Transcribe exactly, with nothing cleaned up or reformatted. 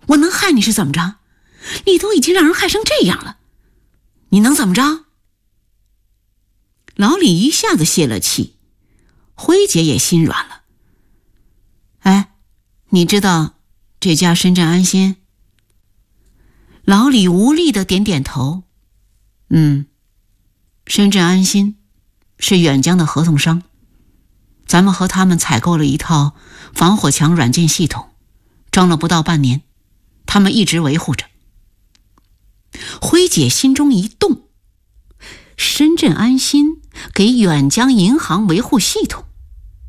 我能害你是怎么着？你都已经让人害成这样了，你能怎么着？老李一下子泄了气，辉姐也心软了。哎，你知道这家深圳安心？老李无力地点点头。嗯，深圳安心是远江的合同商，咱们和他们采购了一套防火墙软件系统，装了不到半年，他们一直维护着。辉姐心中一动，深圳安心给远江银行维护系统，